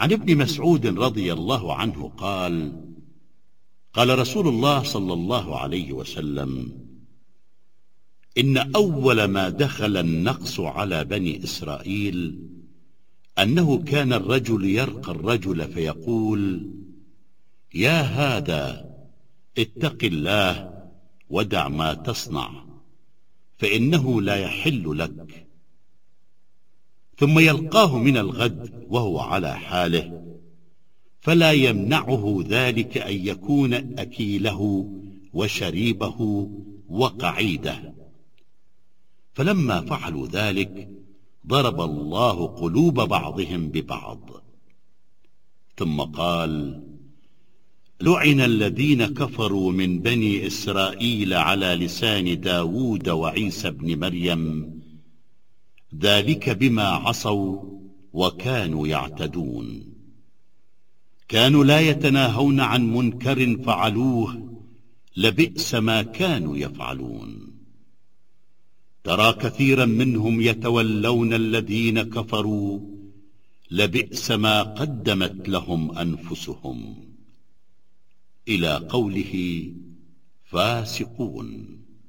عن ابن مسعود رضي الله عنه قال: قال رسول الله صلى الله عليه وسلم: إن أول ما دخل النقص على بني إسرائيل أنه كان الرجل يرقى الرجل فيقول: يا هذا اتق الله ودع ما تصنع فإنه لا يحل لك، ثم يلقاه من الغد وهو على حاله، فلا يمنعه ذلك أن يكون أكيله وشريبه وقعيده. فلما فعلوا ذلك ضرب الله قلوب بعضهم ببعض. ثم قال: لعن الذين كفروا من بني إسرائيل على لسان داود وعيسى بن مريم، ذلك بما عصوا وكانوا يعتدون. كانوا لا يتناهون عن منكر فعلوه، لبئس ما كانوا يفعلون. ترى كثيرا منهم يتولون الذين كفروا، لبئس ما قدمت لهم أنفسهم. إلى قوله فاسقون.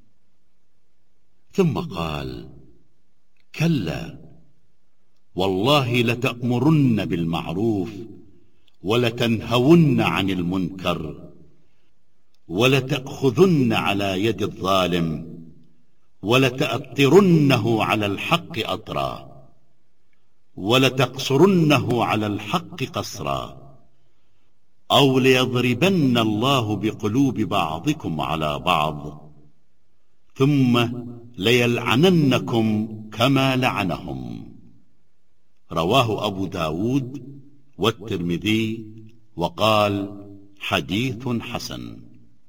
ثم قال: كلا والله لتأمرن بالمعروف ولتنهون عن المنكر ولتأخذن على يد الظالم ولتأطرنه على الحق أطرا ولتقصرنه على الحق قصرا، أو ليضربن الله بقلوب بعضكم على بعض ثم ليلعننكم كما لعنهم. رواه أبو داود والترمذي وقال: حديث حسن.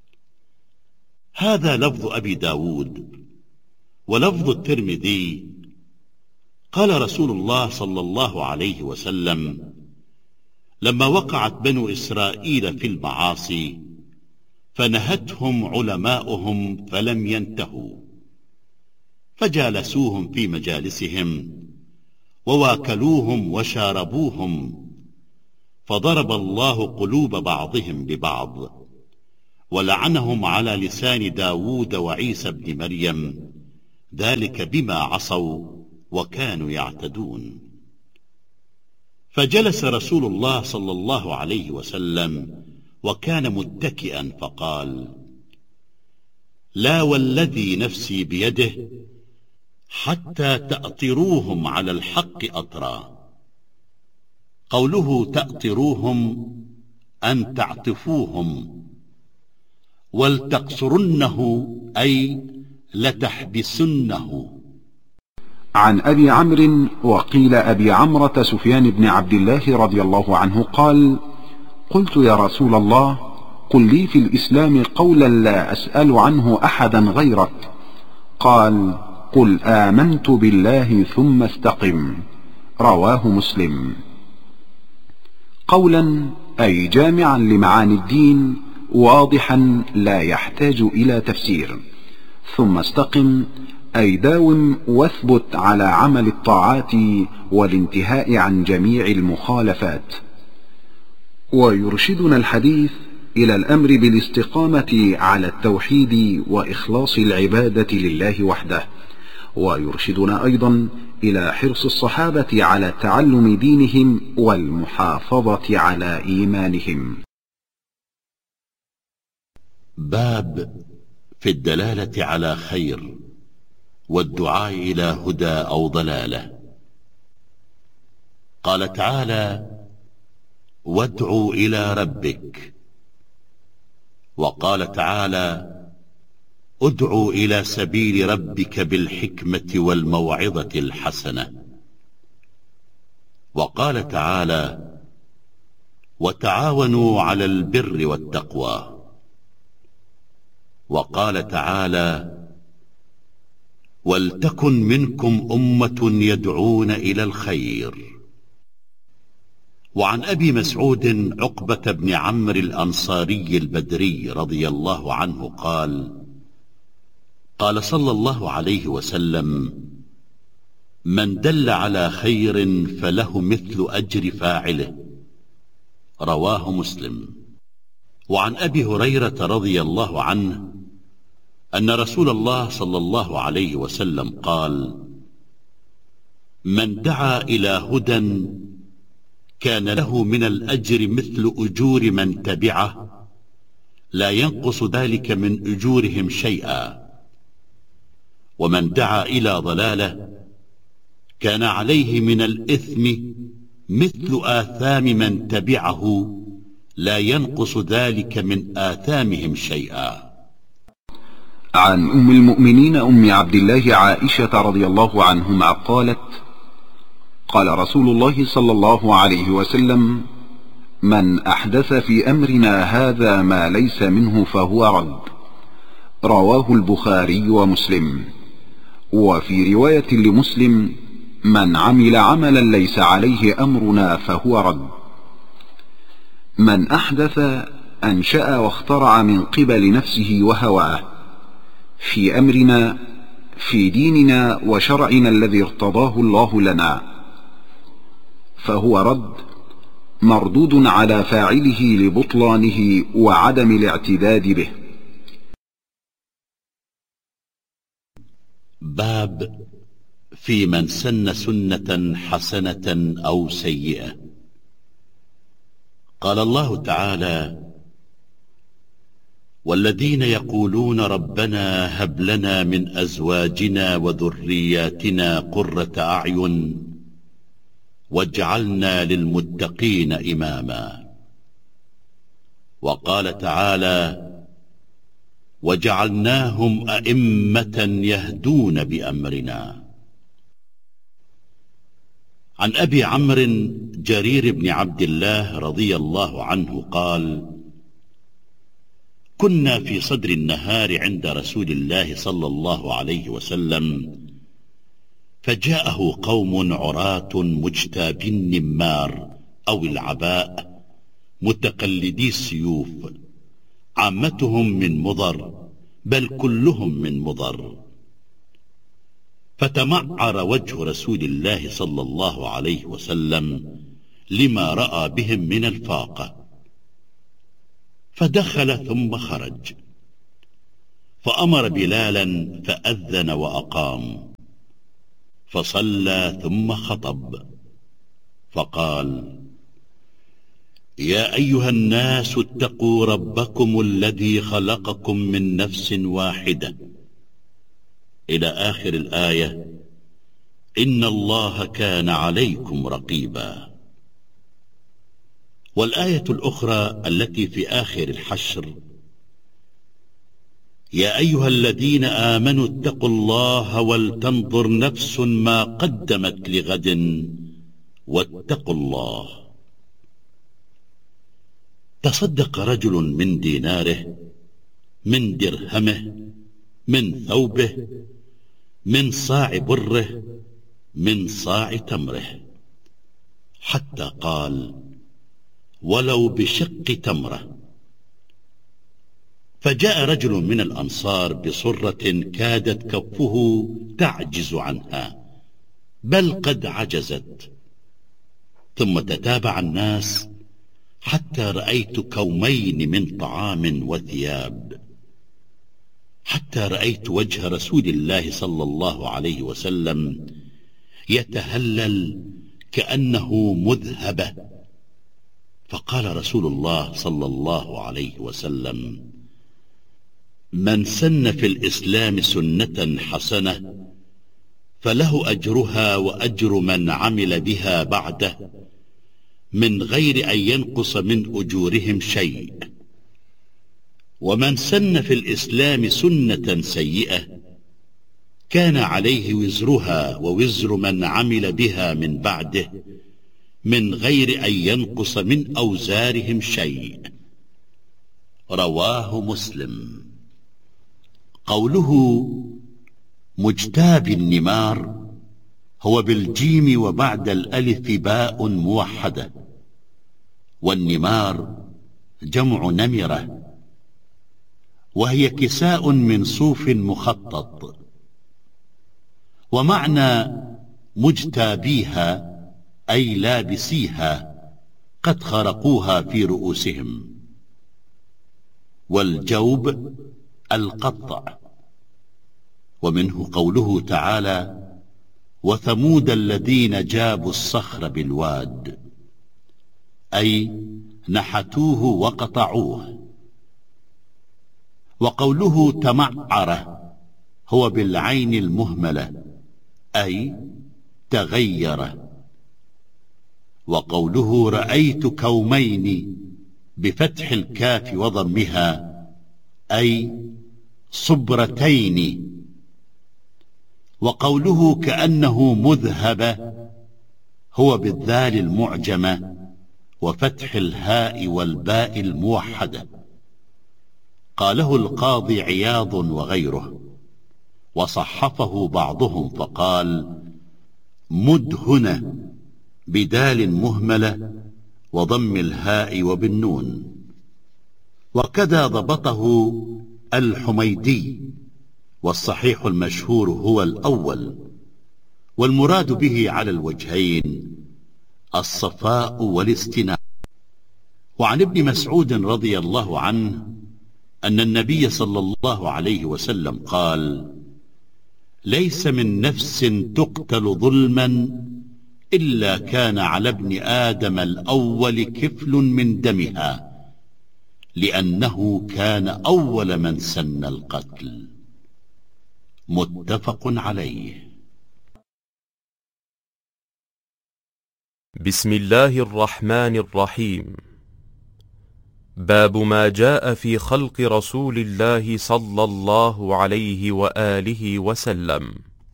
هذا لفظ أبي داود. ولفظ الترمذي: قال رسول الله صلى الله عليه وسلم: لما وقعت بنو إسرائيل في المعاصي فنهتهم علماؤهم فلم ينتهوا، فجالسوهم في مجالسهم وواكلوهم وشاربوهم، فضرب الله قلوب بعضهم ببعض، ولعنهم على لسان داود وعيسى بن مريم، ذلك بما عصوا وكانوا يعتدون. فجلس رسول الله صلى الله عليه وسلم وكان متكئا فقال: لا والذي نفسي بيده حتى تأطروهم على الحق أطرا. قوله تأطروهم أن تعطفوهم، ولتقصرنه أي لتحبسنه. عن أبي عمرو وقيل أبي عمرة سفيان بن عبد الله رضي الله عنه قال: قلت يا رسول الله قل لي في الإسلام قولا لا أسأل عنه أحدا غيرك. قال: قل آمنت بالله ثم استقم. رواه مسلم. قولا أي جامعا لمعاني الدين واضحا لا يحتاج إلى تفسير. ثم استقم أي داوم واثبت على عمل الطاعات والانتهاء عن جميع المخالفات. ويرشدنا الحديث إلى الأمر بالاستقامة على التوحيد وإخلاص العبادة لله وحده، ويرشدنا أيضا إلى حرص الصحابة على تعلم دينهم والمحافظة على إيمانهم. باب في الدلالة على خير والدعاء إلى هدى أو ضلالة. قال تعالى: وادعوا إلى ربك. وقال تعالى: ادعوا إلى سبيل ربك بالحكمة والموعظة الحسنة. وقال تعالى: وتعاونوا على البر والتقوى. وقال تعالى: ولتكن منكم أمة يدعون إلى الخير. وعن أبي مسعود عقبة بن عمرو الأنصاري البدري رضي الله عنه قال: قال صلى الله عليه وسلم: من دل على خير فله مثل أجر فاعله رواه مسلم. وعن أبي هريرة رضي الله عنه أن رسول الله صلى الله عليه وسلم قال: من دعا إلى هدى كان له من الأجر مثل أجور من تبعه لا ينقص ذلك من أجورهم شيئا، ومن دعا إلى ضلالة كان عليه من الإثم مثل آثام من تبعه لا ينقص ذلك من آثامهم شيئا. عن أم المؤمنين أم عبد الله عائشة رضي الله عنهما قالت: قال رسول الله صلى الله عليه وسلم: من أحدث في أمرنا هذا ما ليس منه فهو رد. رواه البخاري ومسلم. وفي رواية لمسلم: من عمل عملا ليس عليه أمرنا فهو رد. من أحدث أنشأ واخترع من قبل نفسه وهواه في أمرنا في ديننا وشرعنا الذي ارتضاه الله لنا فهو رد، مردود على فاعله لبطلانه وعدم الاعتداد به. باب في من سن سنة حسنة أو سيئة. قال الله تعالى: والذين يقولون ربنا هب لنا من أزواجنا وذرياتنا قرة أعين واجعلنا للمتقين إماما. وقال تعالى: وجعلناهم أئمة يهدون بأمرنا. عن أبي عمرو جرير بن عبد الله رضي الله عنه قال: كنا في صدر النهار عند رسول الله صلى الله عليه وسلم، فجاءه قوم عراة مجتابي النمار أو العباء متقلدي السيوف، عامتهم من مضر، بل كلهم من مضر. فتمعر وجه رسول الله صلى الله عليه وسلم لما رأى بهم من الفاقة، فدخل ثم خرج، فأمر بلالا فأذن وأقام، فصلى ثم خطب، فقال: يا أيها الناس اتقوا ربكم الذي خلقكم من نفس واحدة، إلى آخر الآية: إن الله كان عليكم رقيبا. والآية الأخرى التي في آخر الحشر: يا أيها الذين آمنوا اتقوا الله ولتنظر نفس ما قدمت لغد واتقوا الله. تصدق رجل من ديناره، من درهمه، من ثوبه، من صاع بره، من صاع تمره، حتى قال: ولو بشق تمره. فجاء رجل من الأنصار بصرة كادت كفه تعجز عنها، بل قد عجزت، ثم تتابع الناس حتى رأيت كومين من طعام وثياب، حتى رأيت وجه رسول الله صلى الله عليه وسلم يتهلل كأنه مذهبة. فقال رسول الله صلى الله عليه وسلم: من سن في الإسلام سنة حسنة فله أجرها وأجر من عمل بها بعده من غير أن ينقص من أجورهم شيء، ومن سن في الإسلام سنة سيئة كان عليه وزرها ووزر من عمل بها من بعده من غير أن ينقص من أوزارهم شيء. رواه مسلم. قوله مجتاب النمار هو بالجيم وبعد الألف باء موحدة، والنمار جمع نمرة، وهي كساء من صوف مخطط. ومعنى مجتابيها أي لابسيها قد خرقوها في رؤوسهم. والجوب القطع. ومنه قوله تعالى: وثمود الذين جابوا الصخر بالواد، أي نحتوه وقطعوه. وقوله تمعر هو بالعين المهملة، أي تغير. وقوله رأيت كومين بفتح الكاف وضمها، أي صبرتين. وقوله كأنه مذهب هو بالذال المعجمة وفتح الهاء والباء الموحدة. قاله القاضي عياض وغيره، وصحفه بعضهم فقال: مدهنة بدال مهملة وضم الهاء وبالنون. وكذا ضبطه الحميدي، والصحيح المشهور هو الأول، والمراد به على الوجهين الصفاء والاستناء. وعن ابن مسعود رضي الله عنه أن النبي صلى الله عليه وسلم قال: ليس من نفس تقتل ظلما إلا كان على ابن آدم الأول كفل من دمها، لأنه كان أول من سن القتل. متفق عليه. بسم الله الرحمن الرحيم. باب ما جاء في خلق رسول الله صلى الله عليه وآله وسلم.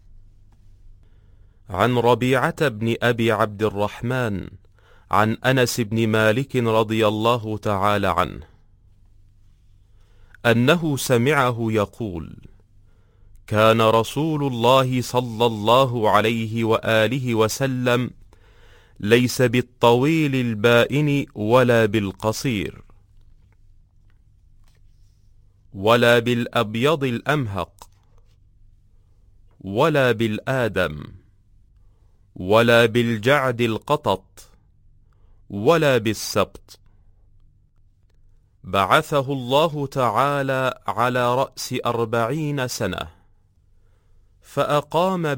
عن ربيعة بن أبي عبد الرحمن عن أنس بن مالك رضي الله تعالى عنه أنه سمعه يقول: كان رسول الله صلى الله عليه وآله وسلم ليس بالطويل البائن ولا بالقصير، ولا بالأبيض الأمهق، ولا بالآدم، ولا بالجعد القطط، ولا بالسبط. بعثه الله تعالى على رأس 40 سنة، فأقام